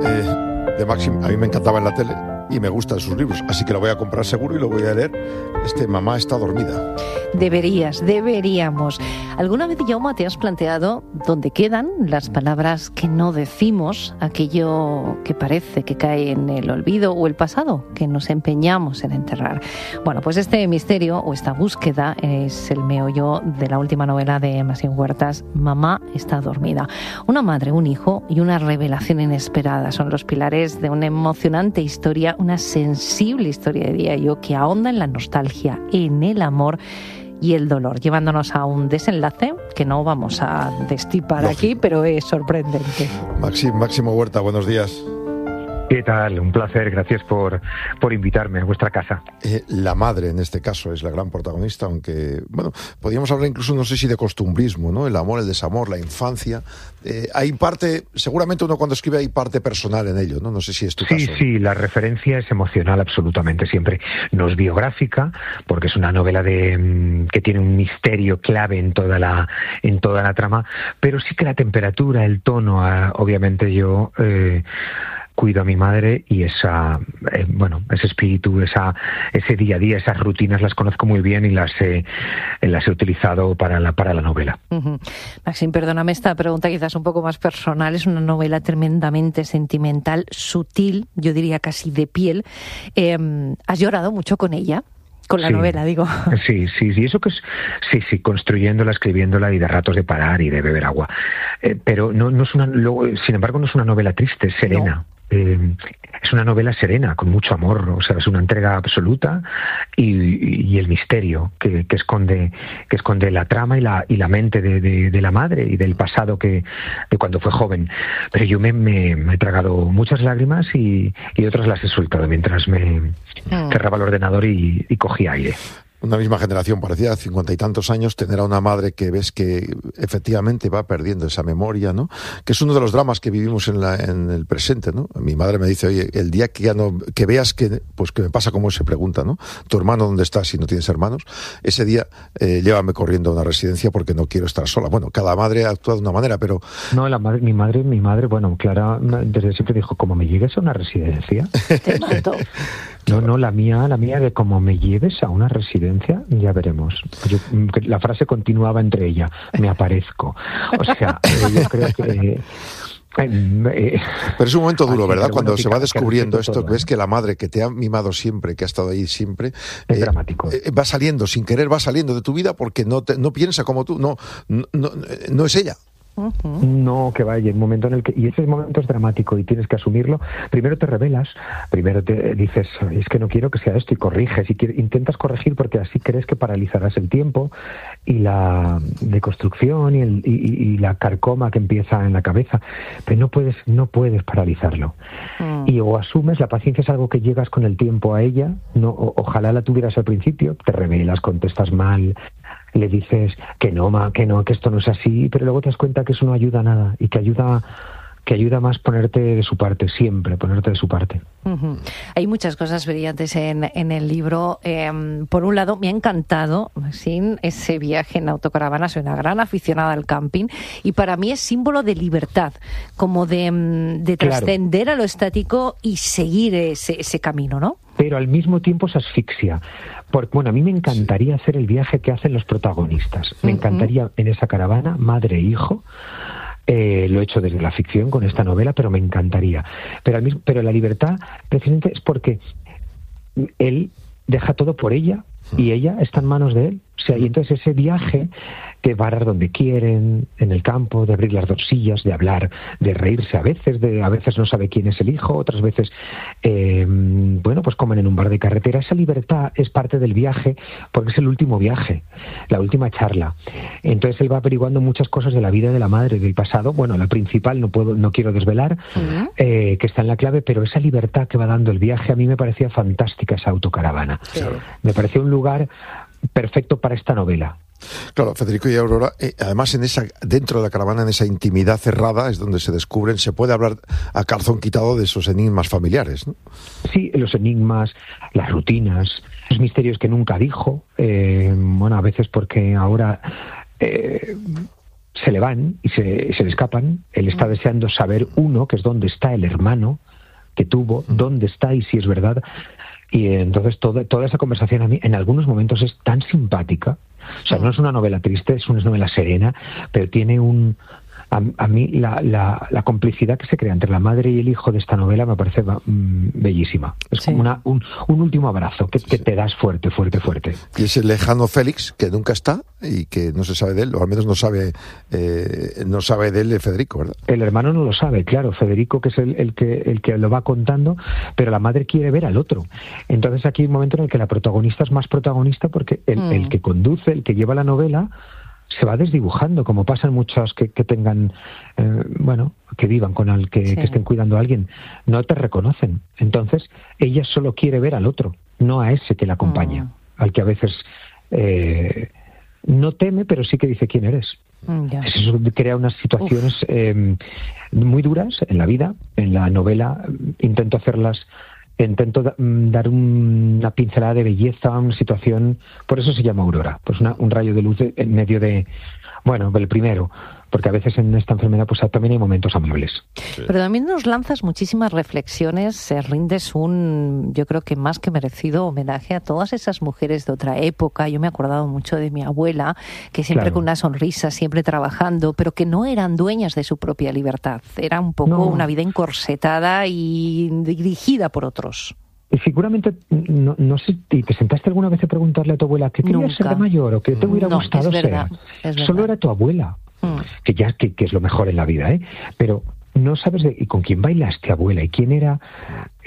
de Maxim, a mí me encantaba en la tele y me gustan sus libros, así que lo voy a comprar seguro y lo voy a leer. Mamá está dormida. Deberíamos. ¿Alguna vez, Jaume, te has planteado dónde quedan las palabras que no decimos, aquello que parece que cae en el olvido o el pasado que nos empeñamos en enterrar? Bueno, pues este misterio o esta búsqueda es el meollo de la última novela de Maxim Huertas, Mamá está dormida. Una madre, un hijo y una revelación inesperada son los pilares de una emocionante historia, una sensible historia, diría yo, que ahonda en la nostalgia, en el amor y el dolor, llevándonos a un desenlace que no vamos a destipar aquí, pero es sorprendente. Máximo Huerta, buenos días. ¿Qué tal? Un placer, gracias por invitarme a vuestra casa. La madre, en este caso, es la gran protagonista, aunque, bueno, podríamos hablar incluso, no sé si de costumbrismo, ¿no? El amor, el desamor, la infancia. Hay parte, seguramente uno cuando escribe hay parte personal en ello, ¿no? No sé si es tu caso. Sí, la referencia es emocional absolutamente siempre. No es biográfica, porque es una novela que tiene un misterio clave en toda la trama, pero sí que la temperatura, el tono, obviamente yo cuido a mi madre y ese espíritu, ese día a día, esas rutinas las conozco muy bien y las he utilizado para la novela. Uh-huh. Maxim, perdóname esta pregunta quizás un poco más personal. Es una novela tremendamente sentimental, sutil, yo diría casi de piel. ¿Has llorado mucho con ella? Con la novela, digo. Sí, eso que es, sí, construyéndola, escribiéndola y de ratos de parar y de beber agua. Pero no es sin embargo, no es una novela triste, es serena. No. Es una novela serena, con mucho amor, o sea, es una entrega absoluta y el misterio que esconde la trama y la mente de la madre y del pasado de cuando fue joven. Pero yo me he tragado muchas lágrimas y otras las he soltado mientras me cerraba el ordenador y cogía aire. Una misma generación, parecía 50 y tantos años, tener a una madre que ves que efectivamente va perdiendo esa memoria, ¿no? Que es uno de los dramas que vivimos en el presente, ¿no? Mi madre me dice, oye, el día que ya no, que veas que me pasa como se pregunta, ¿no? ¿Tu hermano dónde está si no tienes hermanos? Ese día llévame corriendo a una residencia porque no quiero estar sola. Bueno, cada madre actúa de una manera, pero... No, mi madre, bueno, Clara desde siempre dijo, como me llegues a una residencia... Te mato. No, la mía de como me lleves a una residencia, ya veremos. La frase continuaba entre ella, me aparezco. O sea, yo creo que... Pero es un momento duro, ¿verdad? Cuando se va descubriendo esto, ves que la madre que te ha mimado siempre, que ha estado ahí siempre, es dramático. Va saliendo, sin querer va saliendo de tu vida porque no piensa como tú, no es ella. Uh-huh. No, que vaya, el momento en el que... Y ese momento es dramático y tienes que asumirlo. Primero te rebelas, primero te dices, es que no quiero que sea esto, y corriges, intentas corregir porque así crees que paralizarás el tiempo y la deconstrucción y la carcoma que empieza en la cabeza. Pero no puedes paralizarlo. Y o asumes, la paciencia es algo que llegas con el tiempo a ella, ojalá la tuvieras al principio, te rebelas, contestas mal, le dices que que esto no es así, pero luego te das cuenta que eso no ayuda a nada y que ayuda más ponerte de su parte, siempre ponerte de su parte. Uh-huh. Hay muchas cosas brillantes en el libro. Por un lado, me ha encantado, Maxim, ese viaje en autocaravana. Soy una gran aficionada al camping y para mí es símbolo de libertad, como de trascender a lo estático y seguir ese camino, ¿no? Pero al mismo tiempo es asfixia. Porque, a mí me encantaría hacer el viaje que hacen los protagonistas. Me encantaría en esa caravana, madre e hijo. Lo he hecho desde la ficción con esta novela, pero me encantaría. Pero la libertad, precisamente, es porque él deja todo por ella y ella está en manos de él. O sea, y entonces ese viaje de parar donde quieren, en el campo, de abrir las dos sillas, de hablar, de reírse a veces no sabe quién es el hijo, otras veces, pues comen en un bar de carretera. Esa libertad es parte del viaje, porque es el último viaje, la última charla. Entonces él va averiguando muchas cosas de la vida de la madre, del pasado. Bueno, la principal no quiero desvelar, que está en la clave, pero esa libertad que va dando el viaje, a mí me parecía fantástica esa autocaravana. Claro. Me pareció un lugar perfecto para esta novela. Claro, Federico y Aurora, además dentro de la caravana, en esa intimidad cerrada, es donde se puede hablar a calzón quitado de esos enigmas familiares, ¿no? Sí, los enigmas, las rutinas, los misterios que nunca dijo, a veces porque ahora se le van y se le escapan. Él está deseando saber, uno, que es dónde está el hermano que tuvo, dónde está y si es verdad. Y entonces toda esa conversación a mí en algunos momentos es tan simpática. O sea, no es una novela triste, es una novela serena, pero tiene a mí la complicidad que se crea entre la madre y el hijo de esta novela me parece bellísima. Es como un último abrazo que te das fuerte. Y ese lejano Félix, que nunca está y que no se sabe de él, o al menos no sabe de él Federico, ¿verdad? El hermano no lo sabe, claro, Federico, que es el que lo va contando, pero la madre quiere ver al otro. Entonces aquí hay un momento en el que la protagonista es más protagonista porque el que conduce, el que lleva la novela, se va desdibujando, como pasan muchos que tengan, que vivan con que estén cuidando a alguien, no te reconocen. Entonces, ella solo quiere ver al otro, no a ese que la acompaña, al que a veces no teme, pero sí que dice quién eres. Eso crea unas situaciones muy duras en la vida. En la novela intento dar una pincelada de belleza a una situación, por eso se llama Aurora, pues un rayo de luz en medio de, el primero, porque a veces en esta enfermedad pues también hay momentos amables. Pero también nos lanzas muchísimas reflexiones, rindes yo creo que más que merecido homenaje a todas esas mujeres de otra época. Yo me he acordado mucho de mi abuela, que siempre con una sonrisa, siempre trabajando, pero que no eran dueñas de su propia libertad. Era un poco una vida encorsetada y dirigida por otros. Y seguramente, no sé, ¿te sentaste alguna vez a preguntarle a tu abuela qué querías ser de mayor o qué te hubiera gustado ser? Solo era tu abuela. Que es lo mejor en la vida, pero no sabes y con quién bailaste, abuela, y quién era